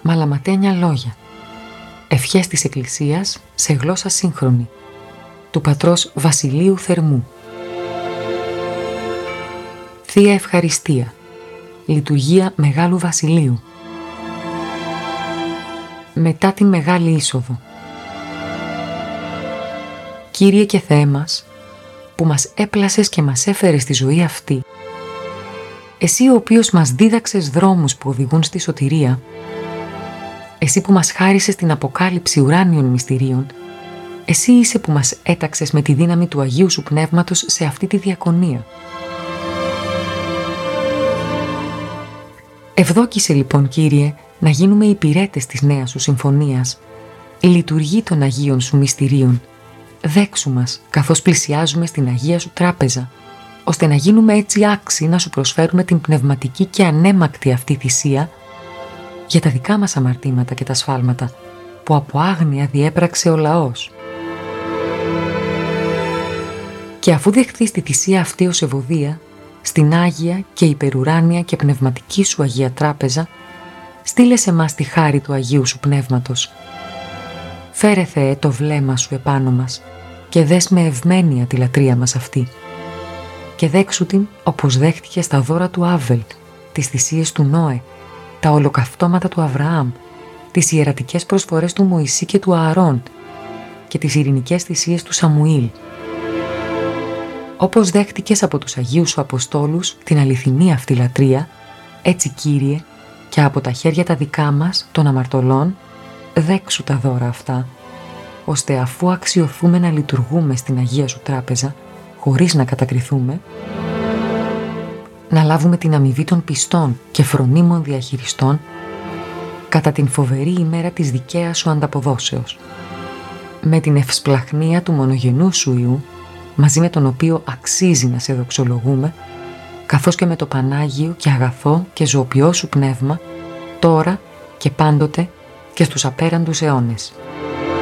μαλαματένια λόγια, ευχές της Εκκλησίας σε γλώσσα σύγχρονη, του πατρός Βασιλείου Θερμού. Θεία Ευχαριστία, λειτουργία Μεγάλου Βασιλείου. Μετά την Μεγάλη Είσοδο. Κύριε και Θεέ μας, που μας έπλασες και μας έφερες στη ζωή αυτή, εσύ ο οποίος μας δίδαξες δρόμους που οδηγούν στη σωτηρία, εσύ που μας χάρισες την αποκάλυψη ουράνιων μυστηρίων, εσύ είσαι που μας έταξες με τη δύναμη του Αγίου Σου Πνεύματος σε αυτή τη διακονία. Ευδόκησε λοιπόν, Κύριε, να γίνουμε υπηρέτες της νέας Σου συμφωνίας, η λειτουργή των Αγίων Σου μυστηρίων. Δέξου μας καθώς πλησιάζουμε στην Αγία Σου Τράπεζα, ώστε να γίνουμε έτσι άξιοι να Σου προσφέρουμε την πνευματική και ανέμακτη αυτή θυσία για τα δικά μας αμαρτήματα και τα σφάλματα που από άγνοια διέπραξε ο λαός. Και αφού δεχθείς τη θυσία αυτή ως ευωδία, στην Άγια και υπερουράνια και πνευματική Σου Αγία Τράπεζα, στείλε σε μας τη χάρη του Αγίου Σου Πνεύματος. Φέρε, Θεέ, το βλέμμα Σου επάνω μας και δες με ευμένεια τη λατρεία μας αυτή. Και δέξου την όπως δέχτηκες τα δώρα του Άβελ, τις θυσίες του Νόε, τα ολοκαυτώματα του Αβραάμ, τις ιερατικές προσφορές του Μωυσή και του Ααρών και τις ειρηνικές θυσίες του Σαμουήλ. Όπως δέχτηκες από τους Αγίους Σου Αποστόλους την αληθινή αυτή λατρεία, έτσι, Κύριε, και από τα χέρια τα δικά μας, των αμαρτωλών, δέξου τα δώρα αυτά, ώστε αφού αξιωθούμε να λειτουργούμε στην Αγία Σου Τράπεζα, χωρίς να κατακριθούμε, να λάβουμε την αμοιβή των πιστών και φρονίμων διαχειριστών κατά την φοβερή ημέρα της δικαίας Σου ανταποδόσεως, με την ευσπλαχνία του μονογενού Σου Υιού, μαζί με τον οποίο αξίζει να Σε δοξολογούμε, καθώς και με το Πανάγιο και αγαθό και ζωοποιό Σου Πνεύμα, τώρα και πάντοτε και στους απέραντους αιώνες.